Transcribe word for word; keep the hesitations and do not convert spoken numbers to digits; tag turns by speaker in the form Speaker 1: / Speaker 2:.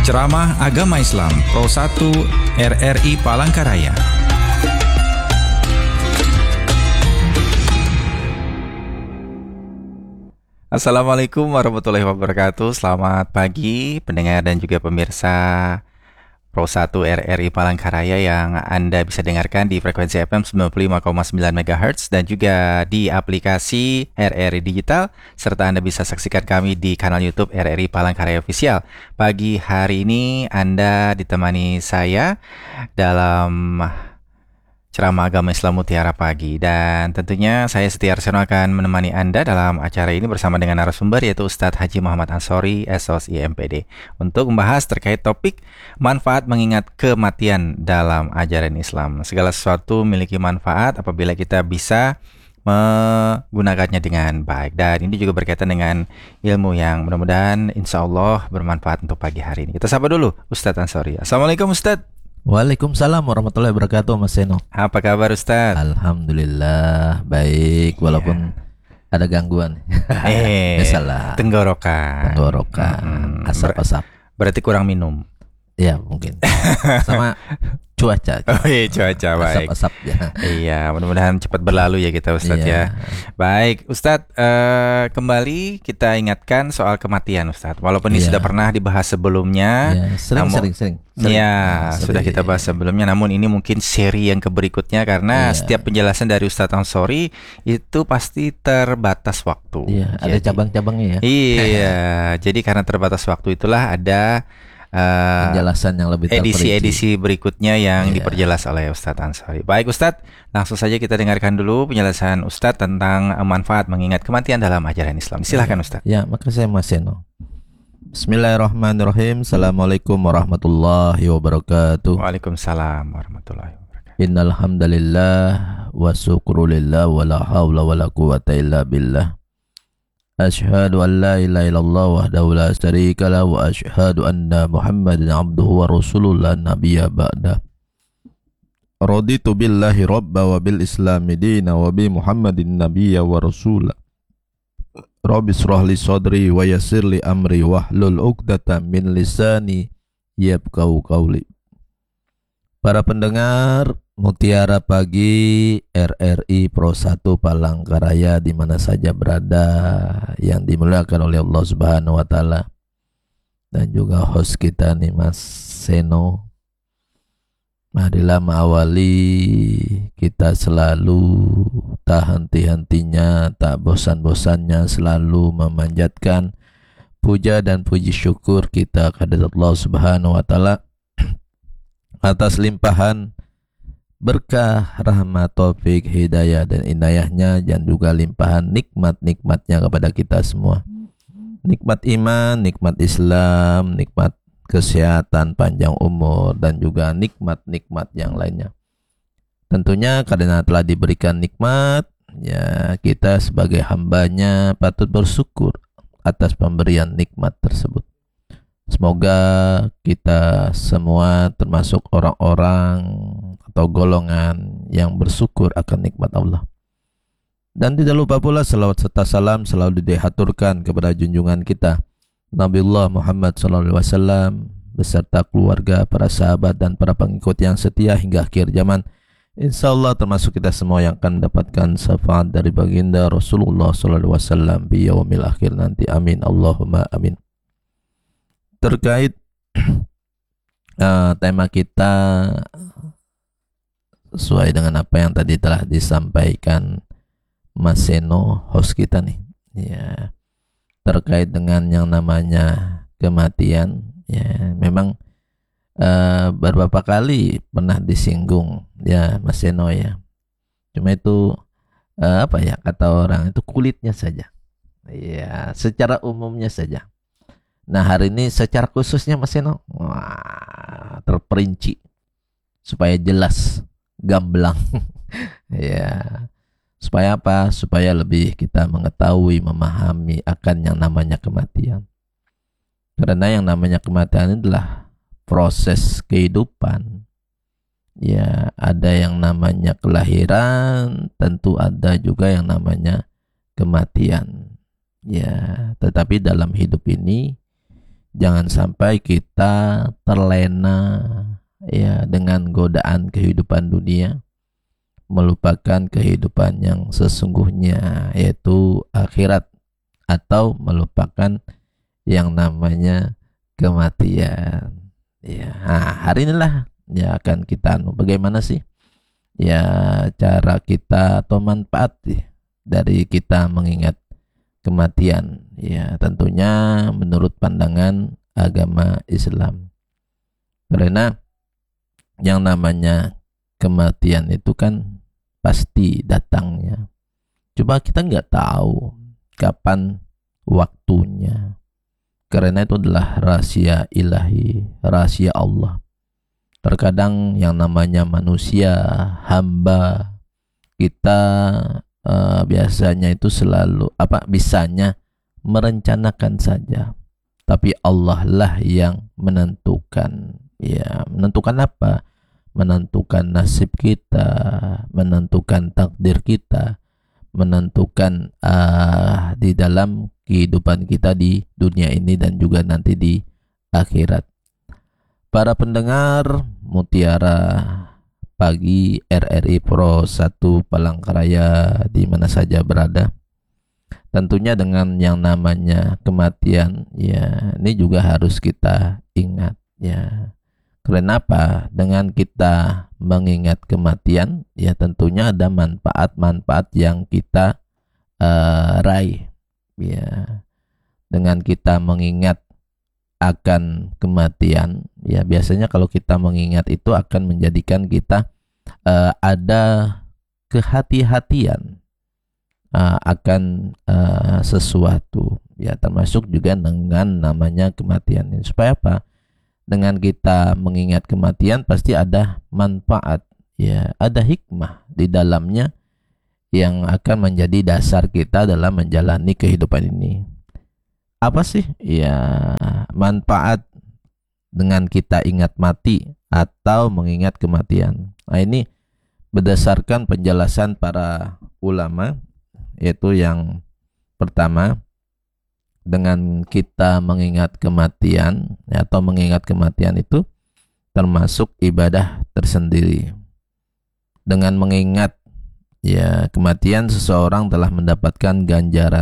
Speaker 1: Ceramah Agama Islam Pro satu R R I Palangkaraya. Assalamualaikum warahmatullahi wabarakatuh. Selamat pagi pendengar dan juga pemirsa Pro satu R R I Palangkaraya yang Anda bisa dengarkan di frekuensi F M sembilan puluh lima koma sembilan megahertz dan juga di aplikasi R R I Digital, serta Anda bisa saksikan kami di kanal YouTube R R I Palangkaraya Official. Pagi hari ini Anda ditemani saya dalam ceramah agama Islam Mutiara Pagi, dan tentunya saya Setia Arsono akan menemani Anda dalam acara ini bersama dengan narasumber yaitu Ustadz Haji Muhammad Ansori S O S I M P D untuk membahas terkait topik manfaat mengingat kematian dalam ajaran Islam. Segala sesuatu memiliki manfaat apabila kita bisa menggunakannya dengan baik, dan ini juga berkaitan dengan ilmu yang mudah-mudahan insya Allah bermanfaat untuk pagi hari ini. Kita sapa dulu Ustadz Ansori. Assalamualaikum Ustadz.
Speaker 2: Waalaikumsalam warahmatullahi wabarakatuh, Mas Seno.
Speaker 1: Apa kabar Ustaz?
Speaker 2: Alhamdulillah baik, walaupun yeah. ada gangguan.
Speaker 1: Eh,
Speaker 2: Biasalah.
Speaker 1: Tenggorokan.
Speaker 2: Tenggorokan, hmm, asap-asap.
Speaker 1: Ber- berarti kurang minum.
Speaker 2: Ya mungkin. Sama cuaca.
Speaker 1: Oh iya, cuaca baik.
Speaker 2: Asap-asap ya.
Speaker 1: Iya, mudah-mudahan cepat berlalu ya kita Ustadz yeah. ya. Baik, Ustadz, uh, kembali kita ingatkan soal kematian Ustadz. Walaupun yeah. ini sudah pernah dibahas sebelumnya.
Speaker 2: Yeah. Sering,
Speaker 1: namun,
Speaker 2: sering, sering, sering.
Speaker 1: Ya,
Speaker 2: nah,
Speaker 1: sudah kita bahas sebelumnya. Namun ini mungkin seri yang keberikutnya karena yeah. setiap penjelasan dari Ustadz Ansori itu pasti terbatas waktu.
Speaker 2: Iya, yeah, ada cabang-cabangnya ya.
Speaker 1: Iya, jadi karena terbatas waktu itulah ada Uh,
Speaker 2: penjelasan yang lebih terperinci.
Speaker 1: Edisi-edisi berikutnya yang yeah. diperjelas oleh Ustadz Ansori. Baik Ustadz, langsung saja kita dengarkan dulu penjelasan Ustadz tentang manfaat mengingat kematian dalam ajaran Islam. Silakan
Speaker 2: yeah.
Speaker 1: Ustadz.
Speaker 2: Ya, makasih Mas Seno. Bismillahirrahmanirrahim. Assalamualaikum warahmatullahi wabarakatuh.
Speaker 1: Waalaikumsalam warahmatullahi wabarakatuh.
Speaker 2: Innal hamdalillah wa syukrulillah wa la haula wa la quwwata illa billah. Asyhadu an la ilaha illallah wahdahu la syarika lah wa asyhadu anna Muhammadan abduhu wa rasuluhu la nabiyya ba'da. Raditu billahi rabba wa bil islami dina wa bi Muhammadin nabiyya wa rasula. Rabbi shrah li sadri wa yassir li amri wahlul 'uqdatam min lisani yafqahu qawli. Para pendengar Mutiara Pagi R R I Pro satu Palangkaraya di mana saja berada, yang dimuliakan oleh Allah Subhanahu wa taala, dan juga host kita nih Mas Seno. Marilah mengawali kita selalu tak henti-hentinya, tak bosan-bosannya selalu memanjatkan puja dan puji syukur kita kepada Allah Subhanahu wa taala atas limpahan berkah, rahmat, taufik, hidayah dan inayahnya, dan juga limpahan nikmat-nikmatnya kepada kita semua. Nikmat iman, nikmat Islam, nikmat kesehatan, panjang umur, dan juga nikmat-nikmat yang lainnya. Tentunya karena telah diberikan nikmat, ya kita sebagai hambanya patut bersyukur atas pemberian nikmat tersebut. Semoga kita semua termasuk orang-orang atau golongan yang bersyukur akan nikmat Allah. Dan tidak lupa pula salawat serta salam selalu dihaturkan kepada junjungan kita Nabiullah Muhammad sallallahu alaihi wasallam beserta keluarga, para sahabat dan para pengikut yang setia hingga akhir zaman. Insyaallah termasuk kita semua yang akan mendapatkan syafaat dari baginda Rasulullah sallallahu alaihi wasallam di yaumil akhir nanti. Amin Allahumma amin. Terkait uh, tema kita sesuai dengan apa yang tadi telah disampaikan Mas Seno, host kita nih, ya, terkait dengan yang namanya kematian, ya, memang uh, beberapa kali pernah disinggung, ya Mas Seno ya. Cuma itu uh, apa ya kata orang itu kulitnya saja, ya, secara umumnya saja. Nah hari ini secara khususnya Mas Seno, wah, terperinci supaya jelas, gamblang. Ya, supaya apa? Supaya lebih kita mengetahui, memahami akan yang namanya kematian. Karena yang namanya kematian adalah proses kehidupan. Ya, ada yang namanya kelahiran, tentu ada juga yang namanya kematian. Ya, tetapi dalam hidup ini Jangan sampai kita terlena ya dengan godaan kehidupan dunia, melupakan kehidupan yang sesungguhnya yaitu akhirat, atau melupakan yang namanya kematian. Ya, nah, hari inilah ya akan kita anu bagaimana sih ya cara kita atau manfaat ya, dari kita mengingat kematian. Ya, tentunya menurut pandangan agama Islam. Karena yang namanya kematian itu kan pasti datangnya. Coba kita nggak tahu kapan waktunya. Karena itu adalah rahasia ilahi, rahasia Allah. Terkadang yang namanya manusia, hamba, kita uh, biasanya itu selalu apa bisanya merencanakan saja. Tapi Allah lah yang menentukan. Ya, menentukan apa? Menentukan nasib kita, menentukan takdir kita, menentukan uh, di dalam kehidupan kita di dunia ini dan juga nanti di akhirat. Para pendengar Mutiara Pagi R R I Pro satu Palangkaraya di mana saja berada, tentunya dengan yang namanya kematian ya ini juga harus kita ingat ya. Kenapa? Dengan kita mengingat kematian ya tentunya ada manfaat-manfaat yang kita uh, raih ya. Dengan kita mengingat akan kematian ya biasanya kalau kita mengingat itu akan menjadikan kita uh, ada kehati-hatian uh, akan uh, sesuatu ya, termasuk juga dengan namanya kematian ini. Supaya apa? Dengan kita mengingat kematian pasti ada manfaat ya, ada hikmah di dalamnya yang akan menjadi dasar kita dalam menjalani kehidupan ini. Apa sih ya manfaat dengan kita ingat mati atau mengingat kematian? Nah, ini berdasarkan penjelasan para ulama, yaitu yang pertama, dengan kita mengingat kematian ya, atau mengingat kematian itu termasuk ibadah tersendiri. Dengan mengingat ya kematian, seseorang telah mendapatkan ganjaran